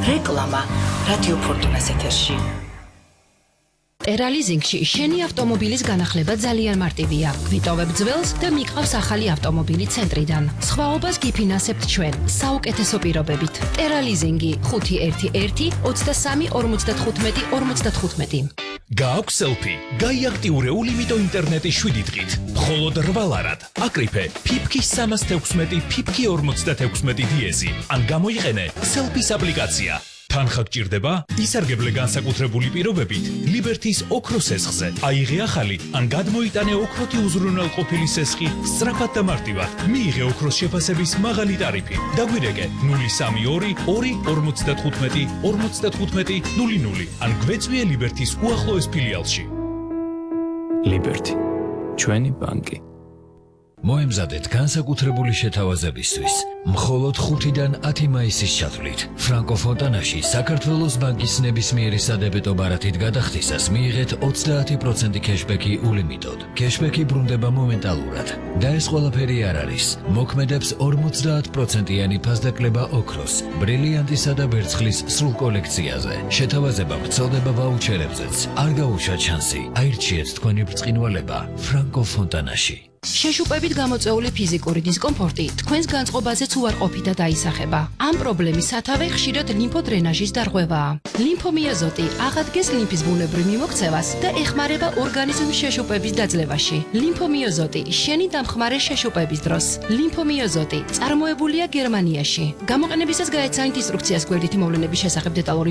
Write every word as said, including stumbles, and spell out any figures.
რეკლამა რადიო ფორტუნას ეთერში. ტერალიზინგში შენი ავტომობილის განახლება ძალიან მარტივია. გვიტოვებ ძველს და მიყავს ახალი ავტომობილი ცენტრიდან. სხვაობას გიფინანსებთ ჩვენ საუკეთესო პირობებით. ტერალიზინგი ხუთი ერთი ერთი ოცდასამი ორმოცდათხუთმეტი ორმოცდათხუთმეტი. გააქვს სელფი, გაიაქტიურე ულიმიტო ინტერნეტი შვიდი დღით. მხოლოდ რვა ლარად. აკრიფე ფიფკი სამას თექვსმეტი ფიფკი ორმოცდათექვსმეტი დიეზი. ან გამოიყენე სელფის აპლიკაცია. თანხა გჭირდება? ისარგებლე განსაკუთრებული პირობებით ლიბერთის ოქროს სესხზე. აიღე ახალი ან გადმოიტანე ოქროთი უზრუნველყოფილი სესხი სწრაფად და მარტივად. მიიღე ოქროს შეფასების მაღალი ტარიფი. დაგვირეკე ნული სამი ორი ორი ორმოცდათხუთმეტი ორმოცდათხუთმეტი ნული ნული ან გვეწვიე ლიბერთის უახლოეს ფილიალში. ლიბერთი, ჩვენი ბანკი. მოემზადეთ განსაკუთრებული შეთავაზებისთვის. მხოლოდ ხუთიდან ათი მაისის ჩათვლით. ფრანკო ფონტანაში საქართველოს ბანკის ნებისმიერი სადებეტო ბარათით გადახდისას მიიღეთ ოცდაათი პროცენტი კეშბექი ულიმიტოდ. კეშბექი ბრუნდება მომენტალურად და ეს ყველაფერი არ არის. მოქმედებს ორმოცდაათ პროცენტიანი ფასდაკლება ოქროს, ბრილიანტისა და ვერცხლის სრულ კოლექციაზე. შეთავაზება ვრცელდება ვაუჩერებზეც. არ გაუშვათ შანსი. აირჩიეთ თქვენი ბრწყინვალება ფრანკო ფონტანაში. შეშუპებით გამოწვეული ფიზიკური დისკომფორტი თქვენს განწყობაზეც უარყოფით და დაისახება. ამ პრობლემის სათავე ხშირად ლიმფოდრენაჟის დარღვევაა. ლიმფომიოზოტი აღადგენს ლიმფის ბუნებრივ მიმოქცევას და ეხმარება ორგანიზმის შეშუპების დაძლევაში. ლიმფომიოზოტი შენი დამხმარე შეშუპების დროს. ლიმფომიოზოტი წარმოებულია გერმანიაში. გამოყენებისას გაეცანით ინსტრუქციას გვერდითი მოვლენების შესახებ დეტალური